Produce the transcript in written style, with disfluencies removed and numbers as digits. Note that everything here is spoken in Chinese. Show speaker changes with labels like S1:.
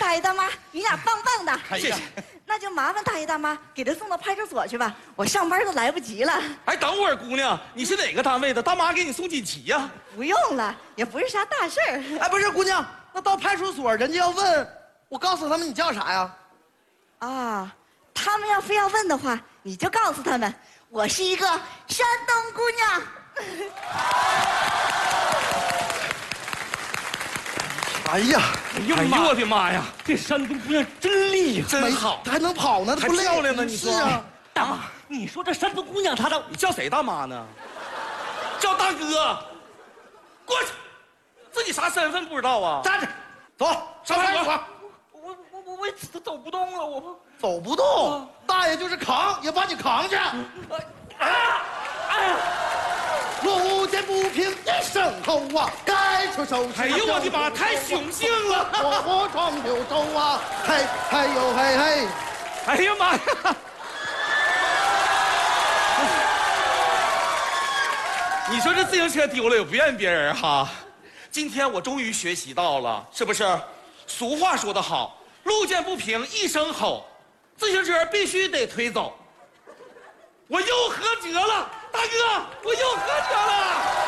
S1: 大爷大妈，你俩棒棒的，
S2: 谢谢。
S1: 那就麻烦大爷大妈给他送到派出所去吧，我上班都来不及了。
S2: 哎，等会儿，姑娘，你是哪个单位的？大妈给你送锦旗呀？
S1: 不用了，也不是啥大事儿。
S3: 哎，不是姑娘，那到派出所人家要问，我告诉他们你叫啥呀？
S1: 啊，他们要非要问的话，你就告诉他们，我是一个山东姑娘。
S3: 哎呀，
S2: 哎呦我的妈呀，
S4: 这山东姑娘真厉害，
S2: 真好，
S3: 还能跑呢，
S2: 还
S3: 不累
S2: 漂亮呢。你说
S3: 是啊，
S4: 大妈，你说这山东姑娘她的
S2: 你叫谁大妈呢？叫大哥。过去，自己啥身份不知道啊？
S3: 站着，走，上派出所。
S4: 我走不动了，我
S3: 走不动，大爷就是扛，也把你扛去。路见不平一声吼啊，该出手时。
S2: 哎呦我的妈，太雄性了！
S3: 我闯柳州啊，嘿嘿呦嘿嘿。
S2: 哎呀妈呀！你说这自行车丢了也不怨别人哈。今天我终于学习到了，是不是？俗话说得好，路见不平一声吼，自行车必须得推走。我又合辙了，大哥，我又合辙了。